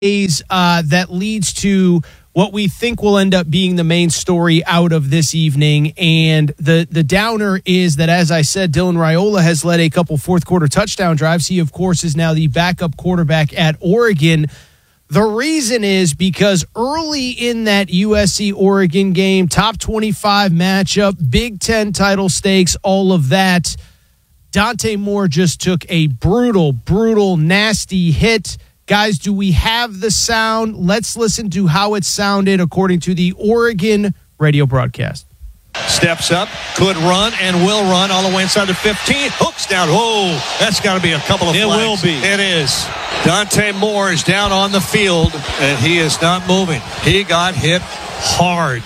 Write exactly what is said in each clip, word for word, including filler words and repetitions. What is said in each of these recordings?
Uh, that leads to what we think will end up being the main story out of this evening. And the, the downer is that, as I said, Dylan Raiola has led a couple fourth quarter touchdown drives. He, of course, is now the backup quarterback at Oregon. The reason is because early in that U S C-Oregon game, top twenty-five matchup, Big Ten title stakes, all of that, Dante Moore just took a brutal, brutal, nasty hit. Guys, do we have the sound? Let's listen to how it sounded according to the Oregon radio broadcast. Steps up, could run, and will run all the way inside the fifteen. Hooks down. Whoa, that's got to be a couple of it flags. It will be. It is. Dante Moore is down on the field, and he is not moving. He got hit hard.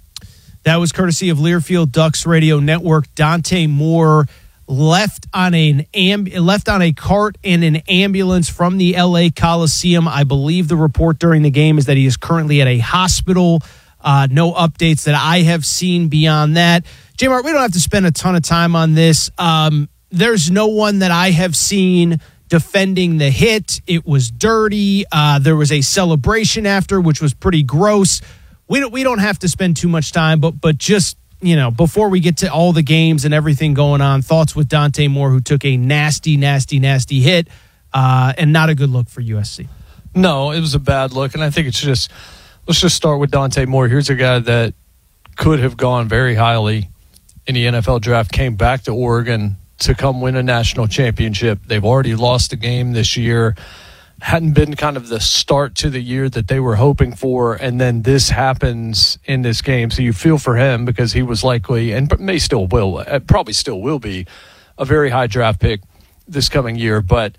That was courtesy of Learfield Ducks Radio Network. Dante Moore left on an amb- left on a cart in an ambulance from the L A Coliseum. I believe the report during the game is that he is currently at a hospital. Uh, no updates that I have seen beyond that. J-Mart, we don't have to spend a ton of time on this. Um, there's no one that I have seen defending the hit. It was dirty. Uh, there was a celebration after, which was pretty gross. We don't we don't have to spend too much time, but but just, you know, before we get to all the games and everything going on, thoughts with Dante Moore, who took a nasty, nasty, nasty hit, uh, and not a good look for U S C. No, it was a bad look, and I think it's just, let's just start with Dante Moore. Here's a guy that could have gone very highly in the N F L draft, came back to Oregon to come win a national championship. They've already lost a game this year. Hadn't been kind of the start to the year that they were hoping for, and then this happens in this game. So you feel for him because he was likely, and may still will, probably still will be, a very high draft pick this coming year. But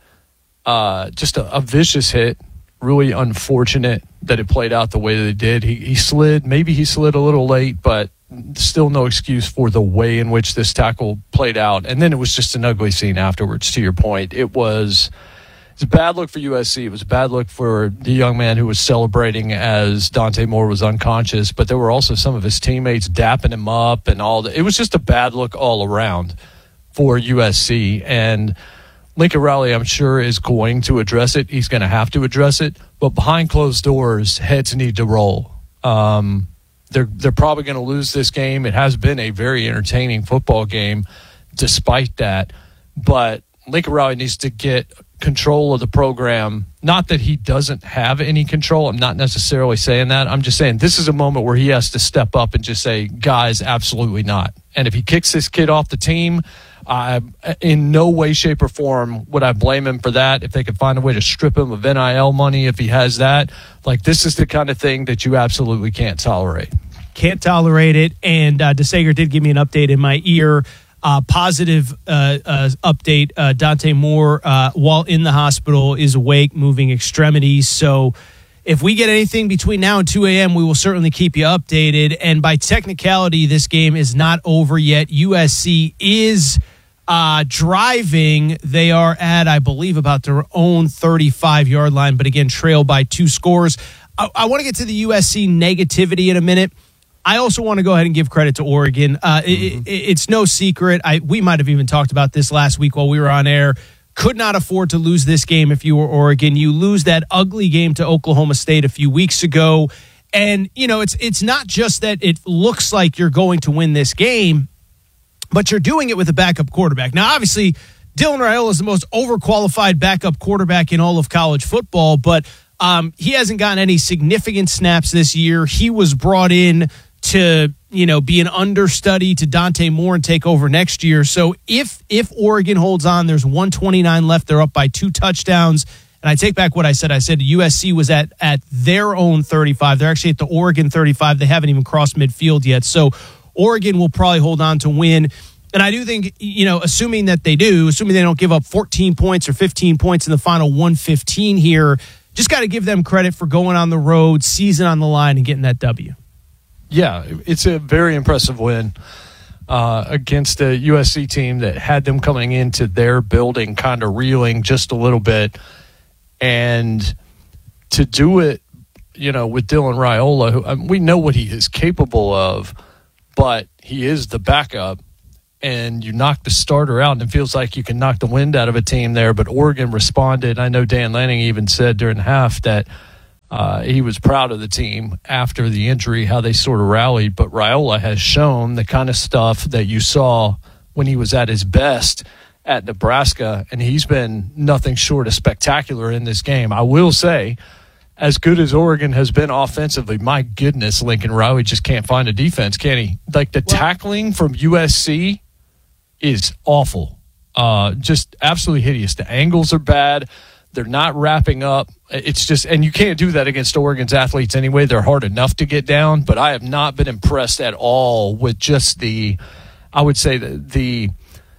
uh, just a, a vicious hit, really unfortunate that it played out the way that it did. He, he slid, maybe he slid a little late, but still no excuse for the way in which this tackle played out. And then it was just an ugly scene afterwards, to your point. It was... It's a bad look for U S C. It was a bad look for the young man who was celebrating as Dante Moore was unconscious, but there were also some of his teammates dapping him up and all that. It was just a bad look all around for U S C. And Lincoln Riley, I'm sure, is going to address it. He's going to have to address it. But behind closed doors, heads need to roll. Um, they're, they're probably going to lose this game. It has been a very entertaining football game despite that. But Lincoln Riley needs to get control of the program. Not that he doesn't have any control. I'm not necessarily saying that. I'm just saying this is a moment where he has to step up and just say, guys, absolutely not. And if he kicks this kid off the team, I, in no way, shape, or form would I blame him for that. If they could find a way to strip him of N I L money, if he has that, like, this is the kind of thing that you absolutely can't tolerate. Can't tolerate it. And uh, DeSager did give me an update in my ear. Uh, positive uh, uh, update. Uh, Dante Moore, uh, while in the hospital, is awake, moving extremities. So if we get anything between now and two a.m., we will certainly keep you updated. And by technicality, this game is not over yet. U S C is uh, driving. They are at, I believe, about their own thirty-five-yard line, but again, trail by two scores. I, I want to get to the U S C negativity in a minute. I also want to go ahead and give credit to Oregon. Uh, mm-hmm. it, it, it's no secret. I we might have even talked about this last week while we were on air. Could not afford to lose this game if you were Oregon. You lose that ugly game to Oklahoma State a few weeks ago. And, you know, it's it's not just that it looks like you're going to win this game, but you're doing it with a backup quarterback. Now, obviously, Dylan Raiola is the most overqualified backup quarterback in all of college football, but um, he hasn't gotten any significant snaps this year. He was brought in to, you know, be an understudy to Dante Moore and take over next year. So if if Oregon holds on, there's one twenty-nine left. They're up by two touchdowns. And I take back what I said. I said U S C was at, at their own thirty-five. They're actually at the Oregon thirty-five. They haven't even crossed midfield yet. So Oregon will probably hold on to win. And I do think, you know, assuming that they do, assuming they don't give up fourteen points or fifteen points in the final one fifteen here, just got to give them credit for going on the road, season on the line, and getting that W. Yeah, it's a very impressive win uh, against a U S C team that had them coming into their building kind of reeling just a little bit. And to do it, you know, with Dylan Raiola, who, I mean, we know what he is capable of, but he is the backup. And you knock the starter out, and it feels like you can knock the wind out of a team there. But Oregon responded. I know Dan Lanning even said during half that Uh, he was proud of the team after the injury, how they sort of rallied. But Raiola has shown the kind of stuff that you saw when he was at his best at Nebraska, and he's been nothing short of spectacular in this game. I will say, as good as Oregon has been offensively, my goodness, Lincoln Riley just can't find a defense, can he? Like the well, tackling from U S C is awful. Uh, just absolutely hideous. The angles are bad. They're not wrapping up. It's just, and you can't do that against Oregon's athletes anyway. They're hard enough to get down, but I have not been impressed at all with just the, I would say the, the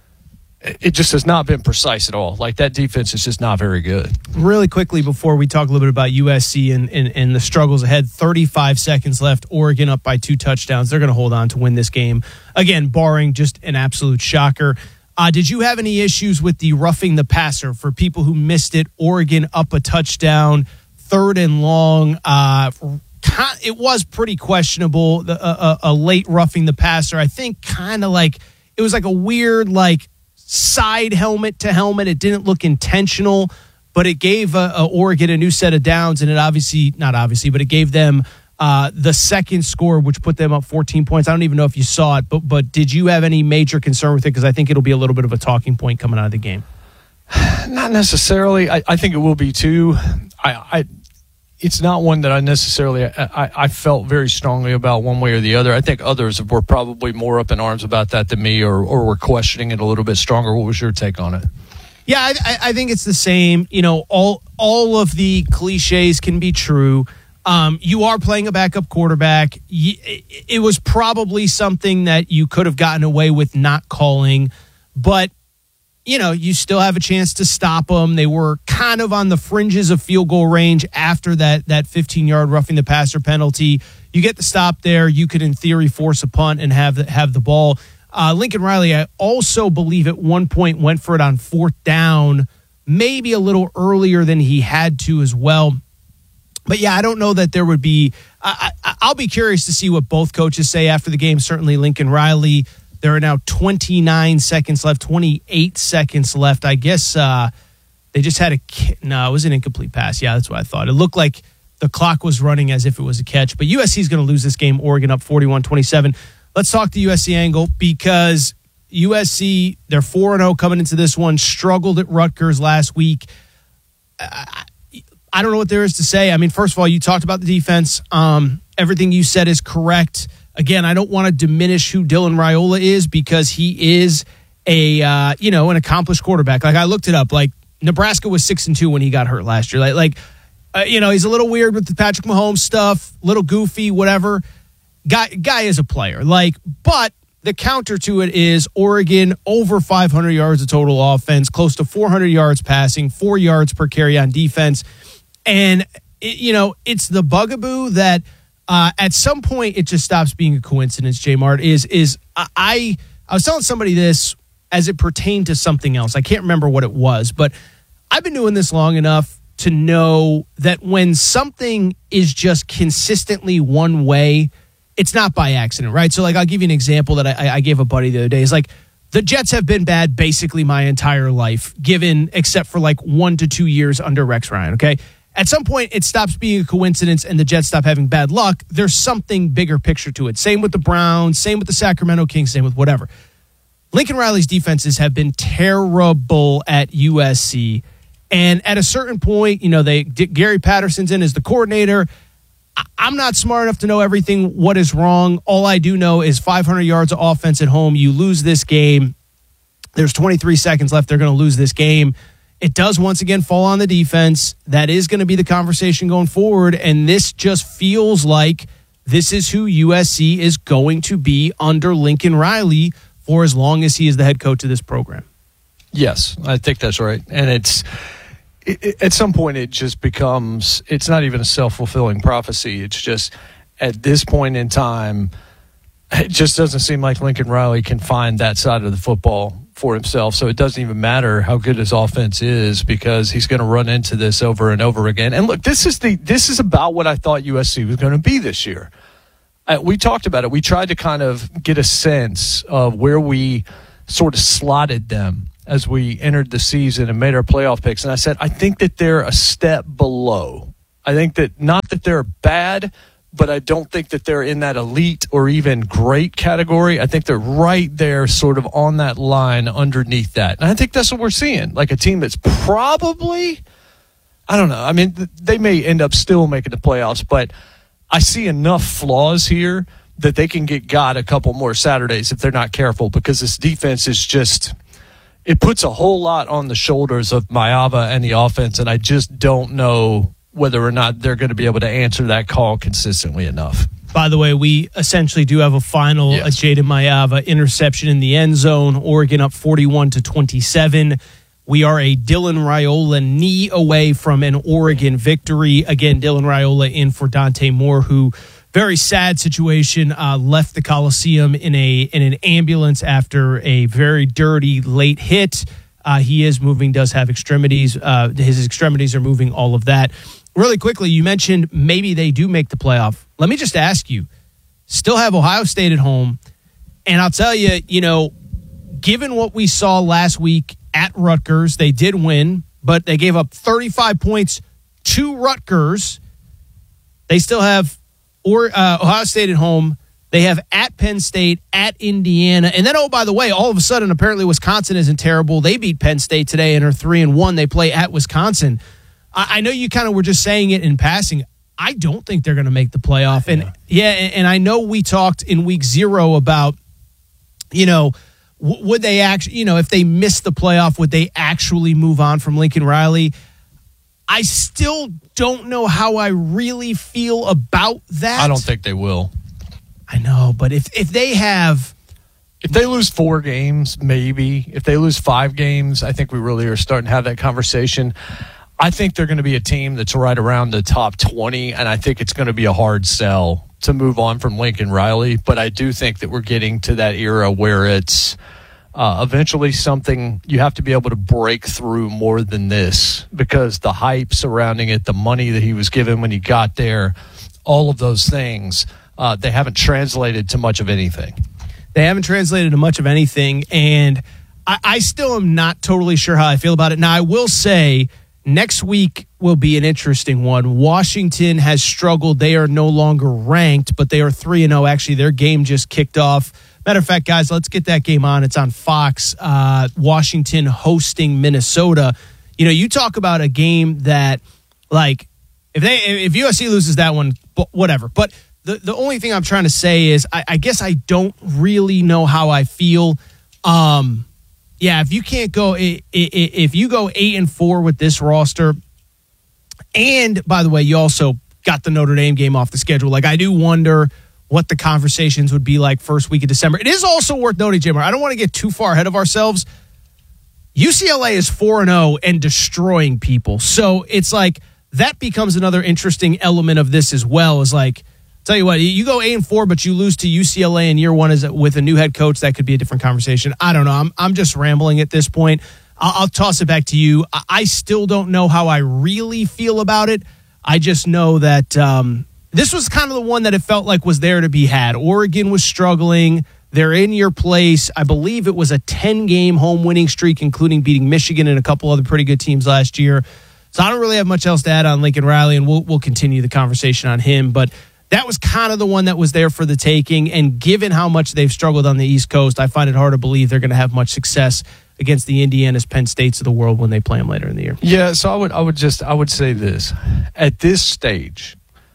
it just has not been precise at all. Like that defense is just not very good. Really quickly before we talk a little bit about U S C and, and, and the struggles ahead, thirty-five seconds left, Oregon up by two touchdowns. They're going to hold on to win this game. Again, barring just an absolute shocker. Uh, did you have any issues with the roughing the passer for people who missed it? Oregon up a touchdown, third and long. Uh, it was pretty questionable, the, uh, a, a late roughing the passer. I think kind of like it was like a weird like side helmet to helmet. It didn't look intentional, but it gave uh, uh, Oregon a new set of downs, and it obviously, not obviously, but it gave them Uh, the second score, which put them up fourteen points. I don't even know if you saw it, but but did you have any major concern with it? Because I think it'll be a little bit of a talking point coming out of the game. Not necessarily. I, I think it will be too. I, I it's not one that I necessarily I, I felt very strongly about one way or the other. I think others were probably more up in arms about that than me, or or were questioning it a little bit stronger. What was your take on it? Yeah, I, I think it's the same. You know, all all of the cliches can be true. Um, you are playing a backup quarterback. It was probably something that you could have gotten away with not calling, but, you know, you still have a chance to stop them. They were kind of on the fringes of field goal range after that that fifteen-yard roughing the passer penalty. You get the stop there. You could, in theory, force a punt and have the, have the ball. Uh, Lincoln Riley, I also believe at one point went for it on fourth down, maybe a little earlier than he had to as well. But, yeah, I don't know that there would be I, I, I'll be curious to see what both coaches say after the game. Certainly Lincoln Riley. There are now twenty-nine seconds left, twenty-eight seconds left. I guess uh, they just had a – no, it was an incomplete pass. Yeah, that's what I thought. It looked like the clock was running as if it was a catch. But U S C is going to lose this game. Oregon up forty-one twenty-seven. Let's talk the U S C angle because U S C, they're four and oh coming into this one, struggled at Rutgers last week. I, I don't know what there is to say. I mean, first of all, you talked about the defense. Um, everything you said is correct. Again, I don't want to diminish who Dylan Raiola is because he is a uh, you know an accomplished quarterback. Like I looked it up. Like Nebraska was six and two when he got hurt last year. Like like uh, you know he's a little weird with the Patrick Mahomes stuff, little goofy, whatever. Guy guy is a player. Like, but the counter to it is Oregon over five hundred yards of total offense, close to four hundred yards passing, four yards per carry on defense. And, it, you know, it's the bugaboo that uh, at some point it just stops being a coincidence, J-Mart, is, is I, I was telling somebody this as it pertained to something else. I can't remember what it was, but I've been doing this long enough to know that when something is just consistently one way, it's not by accident, right? So, like, I'll give you an example that I, I gave a buddy the other day. It's like the Jets have been bad basically my entire life, given except for like one to two years under Rex Ryan, okay? At some point, it stops being a coincidence and the Jets stop having bad luck. There's something bigger picture to it. Same with the Browns, same with the Sacramento Kings, same with whatever. Lincoln Riley's defenses have been terrible at U S C. And at a certain point, you know, they Gary Patterson's in as the coordinator. I'm not smart enough to know everything, what is wrong. All I do know is five hundred yards of offense at home. You lose this game. There's twenty-three seconds left. They're going to lose this game. It does once again fall on the defense. That is going to be the conversation going forward. And this just feels like this is who U S C is going to be under Lincoln Riley for as long as he is the head coach of this program. Yes, I think that's right. And it's it, it, at some point it just becomes, it's not even a self-fulfilling prophecy. It's just at this point in time, it just doesn't seem like Lincoln Riley can find that side of the football for himself. So it doesn't even matter how good his offense is because he's going to run into this over and over again. And look, this is the this is about what I thought U S C was going to be this year. Uh, we talked about it. We tried to kind of get a sense of where we sort of slotted them as we entered the season and made our playoff picks. And I said, I think that they're a step below. I think that not that they're bad, but I don't think that they're in that elite or even great category. I think they're right there sort of on that line underneath that. And I think that's what we're seeing, like a team that's probably, I don't know, I mean, they may end up still making the playoffs, but I see enough flaws here that they can get got a couple more Saturdays if they're not careful, because this defense is just, it puts a whole lot on the shoulders of Maeva and the offense, and I just don't know whether or not they're going to be able to answer that call consistently enough. By the way, we essentially do have a final, yes. a Jaden Maeva interception in the end zone. Oregon up forty-one to twenty-seven. We are a Dylan Raiola knee away from an Oregon victory. Again, Dylan Raiola in for Dante Moore, who, very sad situation, uh, left the Coliseum in a in an ambulance after a very dirty late hit. Uh, he is moving, does have extremities. Uh, his extremities are moving, all of that. Really quickly, you mentioned maybe they do make the playoff. Let me just ask you, still have Ohio State at home, and I'll tell you, you know, given what we saw last week at Rutgers, they did win, but they gave up thirty-five points to Rutgers. They still have or, uh, Ohio State at home. They have at Penn State, at Indiana. And then, oh, by the way, all of a sudden, apparently Wisconsin isn't terrible. They beat Penn State today and are three and one. They play at Wisconsin. I, I know you kind of were just saying it in passing. I don't think they're going to make the playoff. And yeah, yeah and, and I know we talked in week zero about, you know, w- would they actually, you know, if they missed the playoff, would they actually move on from Lincoln Riley? I still don't know how I really feel about that. I don't think they will. I know, but if if they have... If they lose four games, maybe. If they lose five games, I think we really are starting to have that conversation. I think they're going to be a team that's right around the top twenty, and I think it's going to be a hard sell to move on from Lincoln Riley. But I do think that we're getting to that era where it's uh, eventually something you have to be able to break through more than this, because the hype surrounding it, the money that he was given when he got there, all of those things, uh, they haven't translated to much of anything. They haven't translated to much of anything, and I, I still am not totally sure how I feel about it. Now, I will say next week will be an interesting one. Washington has struggled. They are no longer ranked, but they are three and oh. Actually, their game just kicked off. Matter of fact, guys, let's get that game on. It's on Fox. Uh, Washington hosting Minnesota. You know, you talk about a game that, like, if they if U S C loses that one, whatever. But the, the only thing I'm trying to say is I, I guess I don't really know how I feel. Um, yeah, if you can't go, if you go eight and four with this roster, and by the way, you also got the Notre Dame game off the schedule. Like, I do wonder what the conversations would be like first week of December. It is also worth noting, Jimmer, I don't want to get too far ahead of ourselves. U C L A is four and oh and destroying people. So it's like that becomes another interesting element of this as well. Is like, tell you what, you go eight and four, but you lose to U C L A in year one as with a new head coach. That could be a different conversation. I don't know. I'm I'm just rambling at this point. I'll, I'll toss it back to you. I, I still don't know how I really feel about it. I just know that um, this was kind of the one that it felt like was there to be had. Oregon was struggling. They're in your place. I believe it was a ten-game home winning streak, including beating Michigan and a couple other pretty good teams last year. So I don't really have much else to add on Lincoln Riley, and we'll we'll continue the conversation on him. But that was kind of the one that was there for the taking. And given how much they've struggled on the East Coast, I find it hard to believe they're going to have much success against the Indiana's, Penn States of the world when they play them later in the year. Yeah, so I would I would just I would say this. At this stage,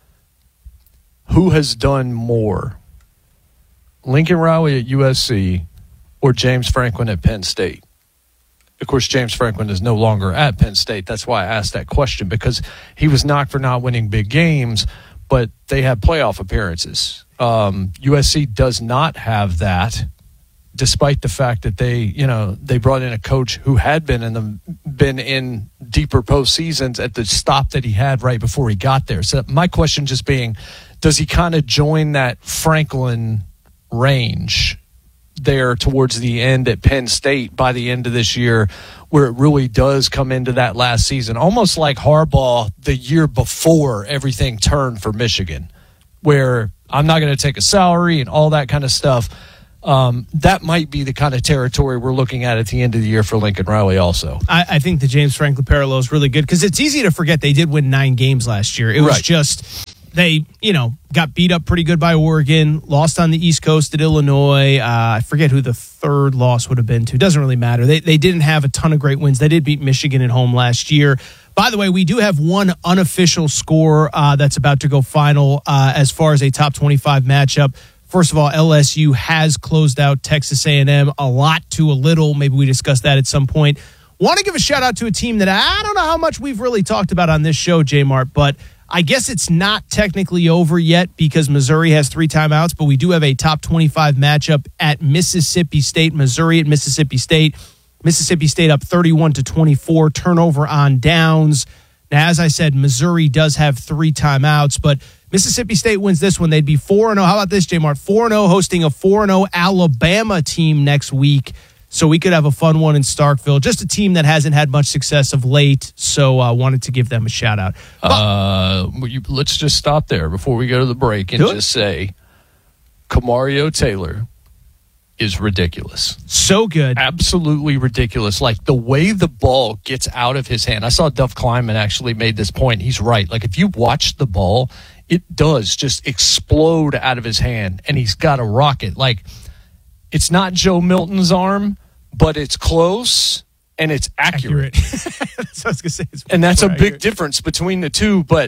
who has done more? Lincoln Riley at U S C or James Franklin at Penn State? Of course, James Franklin is no longer at Penn State. That's why I asked that question, because he was knocked for not winning big games, but they had playoff appearances. Um, U S C does not have that, despite the fact that they, you know, they brought in a coach who had been in the been in deeper postseasons at the stop that he had right before he got there. So my question just being, does he kind of join that Franklin range there towards the end at Penn State by the end of this year, where it really does come into that last season, almost like Harbaugh the year before everything turned for Michigan, where I'm not going to take a salary and all that kind of stuff. Um, that might be the kind of territory we're looking at at the end of the year for Lincoln Riley also. I, I think the James Franklin parallel is really good because it's easy to forget they did win nine games last year. It was Right. just they, you know, got beat up pretty good by Oregon, lost on the East Coast at Illinois. Uh, I forget who the third loss would have been to. It doesn't really matter. They, they didn't have a ton of great wins. They did beat Michigan at home last year. By the way, we do have one unofficial score uh, that's about to go final uh, as far as a top twenty-five matchup. First of all, L S U has closed out Texas A and M a lot to a little. Maybe we discuss that at some point. Want to give a shout out to a team that I don't know how much we've really talked about on this show, J-Mart, but I guess it's not technically over yet because Missouri has three timeouts, but we do have a top twenty-five matchup at Mississippi State. Missouri at Mississippi State. Mississippi State up thirty-one to twenty-four, turnover on downs. Now, as I said, Missouri does have three timeouts, but Mississippi State wins this one. They'd be four and oh. How about this, J-Mart? four and oh hosting a four and oh Alabama team next week. So we could have a fun one in Starkville. Just a team that hasn't had much success of late, so I uh, wanted to give them a shout-out. Uh, you, let's just stop there before we go to the break and just say Kamario Taylor is ridiculous. So good. Absolutely ridiculous. Like the way the ball gets out of his hand. I saw Duff Kleinman actually made this point. He's right. Like if you watch the ball, it does just explode out of his hand and he's got a rocket. Like it's not Joe Milton's arm, but it's close and it's accurate. accurate. That's what I was gonna say. It's and that's a big accurate. difference between the two. But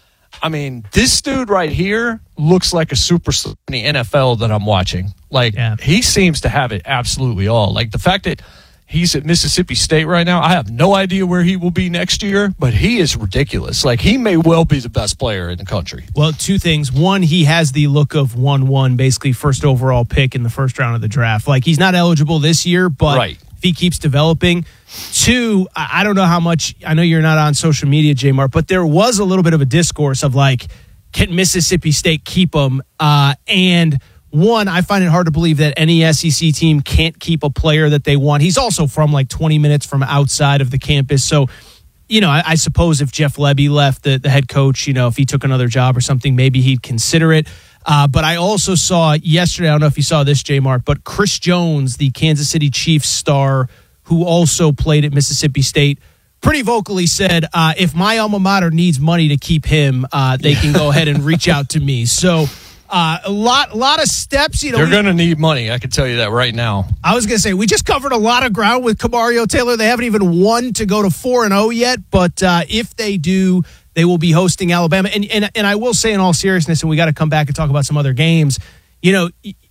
I mean, this dude right here looks like a superstar in the N F L that I'm watching. Like, yeah. He seems to have it absolutely all. Like, the fact that he's at Mississippi State right now, I have no idea where he will be next year, but he is ridiculous. Like, he may well be the best player in the country. Well, two things. One, he has the look of one one, basically first overall pick in the first round of the draft. Like, he's not eligible this year, but right. if he keeps developing. Two, I don't know how much, I know you're not on social media, J-Mart, but there was a little bit of a discourse of like, can Mississippi State keep him? Uh, and one, I find it hard to believe that any S E C team can't keep a player that they want. He's also from like twenty minutes from outside of the campus. So, you know, I, I suppose if Jeff Lebby left, the, the head coach, you know, if he took another job or something, maybe he'd consider it. Uh, but I also saw yesterday, I don't know if you saw this, J-Mart, but Chris Jones, the Kansas City Chiefs star, who also played at Mississippi State, pretty vocally said, uh, if my alma mater needs money to keep him, uh, they can go ahead and reach out to me. So uh, a lot lot of steps. You know, They're going to need money. I can tell you that right now. I was going to say, we just covered a lot of ground with Kamario Taylor. They haven't even won to go to four and oh yet, but uh, if they do, they will be hosting Alabama. And, and, and I will say in all seriousness, and we got to come back and talk about some other games, you know,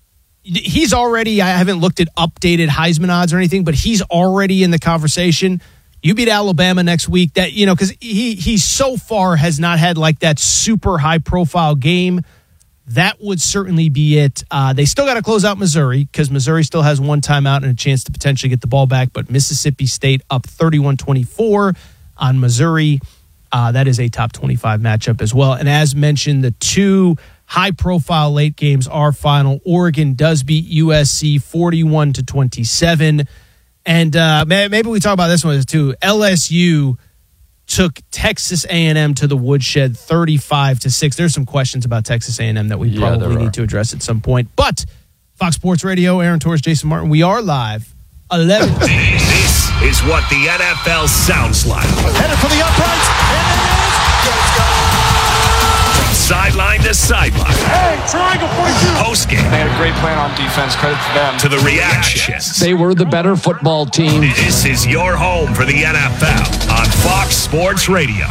he's already, I haven't looked at updated Heisman odds or anything, but he's already in the conversation. You beat Alabama next week, that, you know, because he, he so far has not had like that super high profile game. That would certainly be it. Uh, they still got to close out Missouri because Missouri still has one timeout and a chance to potentially get the ball back. But Mississippi State up thirty-one twenty-four on Missouri. Uh, that is a top twenty-five matchup as well. And as mentioned, the two high-profile late games are final. Oregon does beat U S C forty-one to twenty-seven. And uh, maybe we talk about this one too. L S U took Texas A and M to the woodshed thirty-five to six. There's some questions about Texas A and M that we Yeah, probably need to address at some point. But Fox Sports Radio, Aaron Torres, Jason Martin, we are live. eleven This is what the N F L sounds like. Headed for the uprights, and it is. Let's go! From sideline to sideline. Hey, triangle forty-two. Post game. They had a great plan on defense. Credit to them. To the reactions. They were the better football team. This is your home for the N F L on Fox Sports Radio.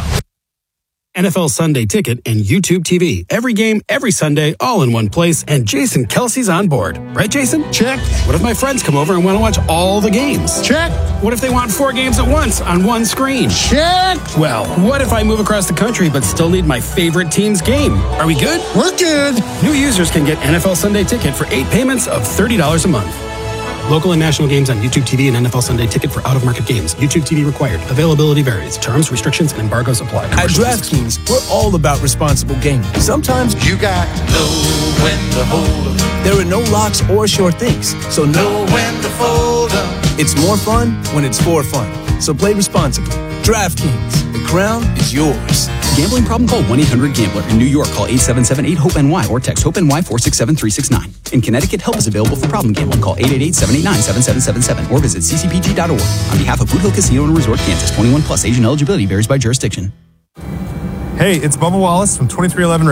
N F L Sunday Ticket and YouTube T V. Every game, every Sunday, all in one place, and Jason Kelsey's on board. Right, Jason? Check. What if my friends come over and want to watch all the games? Check. What if they want four games at once on one screen? Check. Well, what if I move across the country but still need my favorite team's game? Are we good? We're good. New users can get N F L Sunday Ticket for eight payments of thirty dollars a month. Local and national games on YouTube T V and N F L Sunday Ticket for out-of-market games. YouTube T V required. Availability varies. Terms, restrictions, and embargoes apply. At DraftKings, we're all about responsible gaming. Sometimes You got to know when to hold up. there are no locks or sure things, so Know no. when to fold up. It's more fun when it's for fun. So play responsibly. DraftKings, the crown is yours. Gambling problem? Call one eight hundred gambler. In New York, call eight seven seven eight hope N Y or text HOPE-NY four six seven three six nine. In Connecticut, help is available for problem gambling. Call eight eight eight seven eight nine seven seven seven seven or visit c c p g dot org. On behalf of Boot Hill Casino and Resort, Kansas, twenty-one plus, age and eligibility varies by jurisdiction. Hey, it's Bubba Wallace from twenty-three eleven